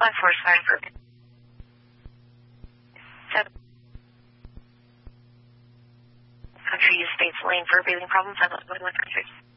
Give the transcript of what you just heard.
sign for 7. Country use States lane for breathing problems. 7 1 country.